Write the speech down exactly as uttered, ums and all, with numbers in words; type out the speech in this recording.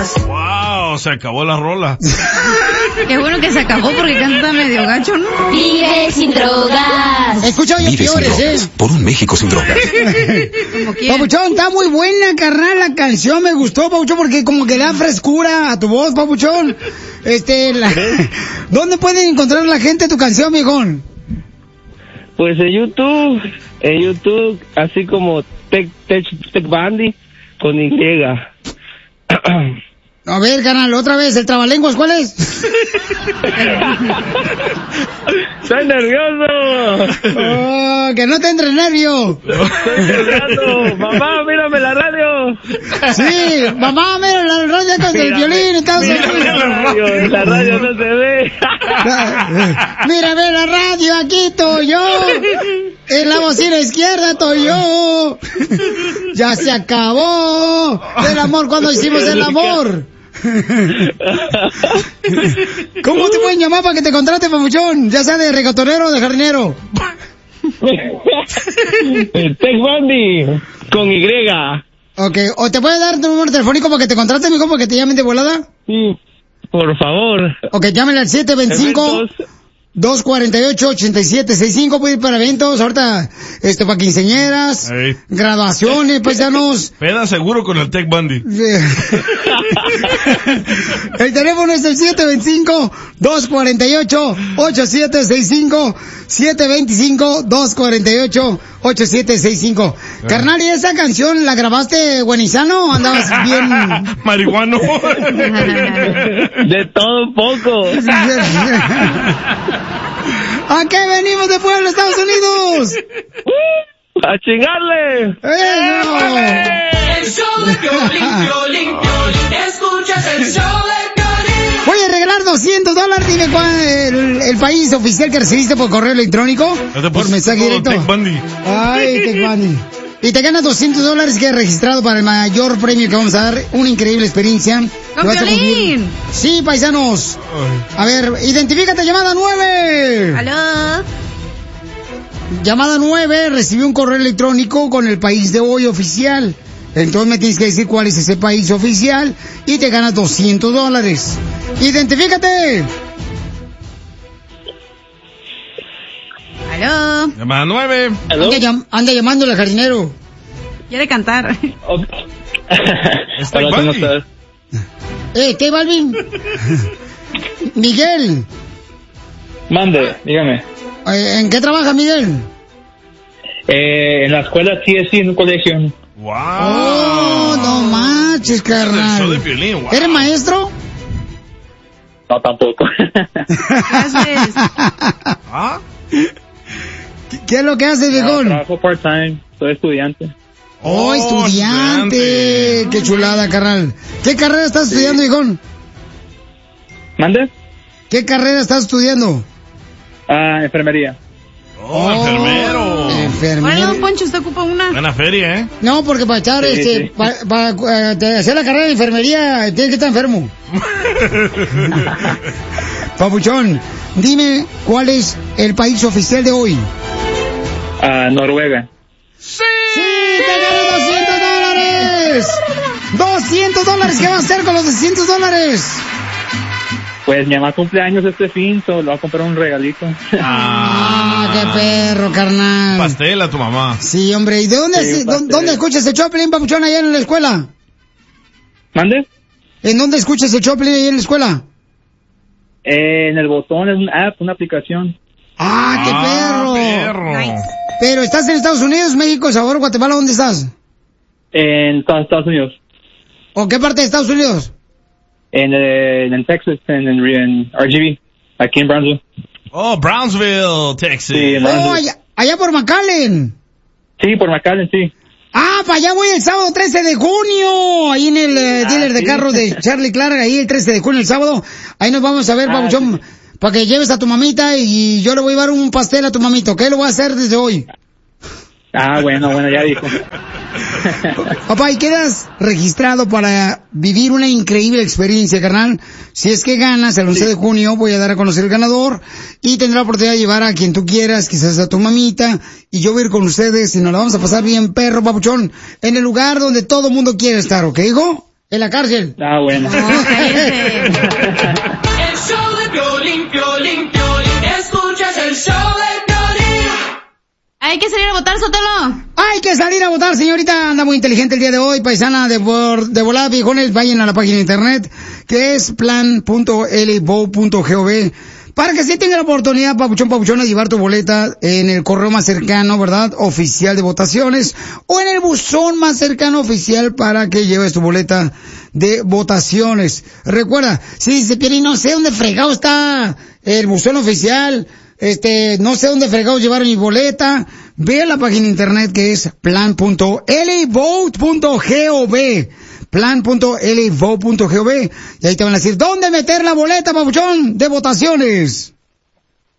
drogas. Wow, se acabó la rola. Qué bueno que se acabó porque canta medio gacho, ¿no? Vive sin drogas. Escucha, oye, Vive sin peores, drogas, ¿eh? por un México sin drogas. Papuchón, está muy buena, carnal, la canción. Me gustó, Papuchón, porque como que da frescura a tu voz, Papuchón. Este, la... ¿Dónde pueden encontrar la gente tu canción, viejón? Pues en YouTube, en YouTube, así como Tech, Tech, Tech Bandy con Y. A ver, carnal, otra vez, ¿el trabalenguas cuál es? ¡Estoy nervioso! Oh, que no te entre nervio. ¡Estoy nervioso! ¡Mamá, mírame la radio! Sí, mamá, mira la radio con el violín. Estamos mírame la radio, en la radio no se ve. Mírame la radio, aquí estoy yo. En la bocina izquierda estoy yo. Ya se acabó el amor cuando hicimos el amor. ¿Cómo te pueden llamar para que te contrate, papuchón? Ya sea de reggaetonero o de jardinero. Tech Bandy con Y. Ok, ¿o te puede dar tu número telefónico para que te contrate, mijo, para que te llamen de volada? Sí, por favor. Ok, llámenle al siete veinticinco, dos cuarenta y ocho, ochenta y siete sesenta y cinco. Puede ir para eventos, ahorita, esto, para quinceañeras, Ey. graduaciones, paisanos. Peda seguro con el Tech Bundy. El teléfono es el siete veinticinco, dos cuarenta y ocho, ochenta y siete sesenta y cinco, siete veinticinco, dos cuarenta y ocho, ochenta y siete sesenta y cinco. Carnal, ¿y esa canción la grabaste buenizano o andabas bien? Marihuano. De todo un poco. ¿A qué venimos de Puebla, Estados Unidos? ¡A chingarle! El show de Piolín, Piolín, Piolín. Escuchas el show de Piolín. Voy a regalar doscientos dólares. Dime cuál es el, el país oficial que recibiste por correo electrónico. Por mensaje directo. Tech Bundy. Ay, Tech Bundy. Y te ganas doscientos dólares que he registrado para el mayor premio que vamos a dar. Una increíble experiencia. ¡Con Lo vas a Piolín! conseguir. Sí, paisanos. A ver, identifícate, llamada nueve. ¿Aló? Llamada nueve, recibí un correo electrónico con el país de hoy oficial. Entonces me tienes que decir cuál es ese país oficial y te ganas doscientos dólares. ¡Identifícate! ¿Aló? Llamada nueve. ¿Aló? Anda, llam- anda llamándole al jardinero. Quiere cantar. Oh. Es Tech Hola, ¿cómo Bundy. estás? Eh, ¿qué, Balvin? Miguel, Mande, dígame. eh, ¿en qué trabaja Miguel? Eh, en la escuela sí es en un colegio. Wow. Oh, no manches, El show de carnal. Piolín, wow. ¿Eres maestro? No, tampoco. Gracias. ¿Ah? ¿Qué, qué es lo que haces, viejón? Trabajo part-time, soy estudiante. Oh, Oh, estudiante. estudiante. Qué chulada, carnal. ¿Qué carrera estás estudiando, viejón? ¿Mande? ¿Qué carrera estás estudiando? Ah, enfermería. Oh, enfermero. Bueno, Enfermero. don Poncho, usted ocupa una. Buena feria, ¿eh? No, porque para echar, Sí, este, sí. para hacer la carrera de enfermería, tienes que estar enfermo. Papuchón, dime cuál es el país oficial de hoy. Ah, Noruega. ¡Sí! ¡Sí! ¡Te ganas doscientos dólares! ¡doscientos dólares! ¿Qué va a hacer con los doscientos dólares? Pues mi mamá cumpleaños este fin, so le voy a comprar un regalito. ¡Ah, qué perro, carnal! Pastel a tu mamá. Sí, hombre. ¿Y de dónde, Sí, se- pastel. dónde escuchas el Choplin, Papuchón, allá en la escuela? ¿Mande? ¿En dónde escuchas el Choplin allá en la escuela? Eh, en el botón es una app, una aplicación. ¡Ah, qué perro! perro. Nice. Pero ¿estás en Estados Unidos, México, El Salvador, Guatemala? ¿Dónde estás? En Estados Estados Unidos. ¿O qué parte de Estados Unidos? En, eh, en Texas, en, en, en R G B, aquí en Brownsville. Oh, Brownsville, Texas. Sí, en Oh, Brownsville. allá, allá por McAllen. Sí, por McAllen, sí. Ah, para allá voy el sábado trece de junio. Ahí en el eh, Ah, dealer de sí. carros de Charlie Clark, ahí el trece de junio, el sábado. Ahí nos vamos a ver, Ah, Papuchón, sí. para que lleves a tu mamita y yo le voy a llevar un pastel a tu mamito. ¿Qué lo voy a hacer desde hoy? Ah, bueno, bueno, ya dijo. Papá, y quedas registrado para vivir una increíble experiencia, carnal. Si es que ganas, el once de junio voy a dar a conocer el ganador y tendrá la oportunidad de llevar a quien tú quieras, quizás a tu mamita, y yo voy a ir con ustedes y nos la vamos a pasar bien, perro, papuchón, en el lugar donde todo el mundo quiere estar, ¿ok, hijo? En la cárcel. Ah, bueno. No, cállese. El show de Piolín, Piolín, Piolín. Escuchas el show de Piolín. Hay que salir a votar, Sotelo. Hay que salir a votar, señorita. Anda muy inteligente el día de hoy, paisana de, por, de volada, viejones. Vayan a la página de internet, que es plan punto l vote punto gov, para que sí tenga la oportunidad, papuchón, papuchón, de llevar tu boleta en el correo más cercano, ¿verdad? Oficial de votaciones, o en el buzón más cercano oficial para que lleves tu boleta de votaciones. Recuerda, si dice, Piolín, no sé dónde fregado está el buzón oficial, este, no sé dónde fregado llevar mi boleta, ve a la página de internet que es plan punto l vote punto gov. plan punto l vote punto gov, y ahí te van a decir dónde meter la boleta, papuchón, de votaciones.